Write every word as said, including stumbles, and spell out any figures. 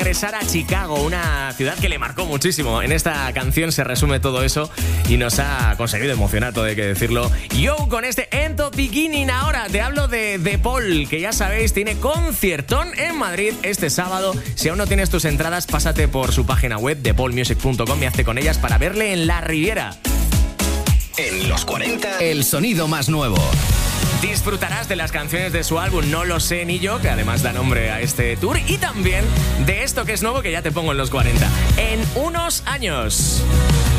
regresar a Chicago, una ciudad que le marcó muchísimo. En esta canción se resume todo eso y nos ha conseguido emocionar, todo hay que decirlo. Yo con este En the Beginning. Ahora te hablo de De Paul, que ya sabéis, tiene conciertón en Madrid este sábado. Si aún no tienes tus entradas, pásate por su página web de paul music punto com y hazte con ellas para verle en la Riviera. En los cuarenta, el sonido más nuevo. Disfrutarás de las canciones de su álbum No lo sé ni yo, que además da nombre a este tour, y también de esto que es nuevo, que ya te pongo en los cuarenta. En unos años.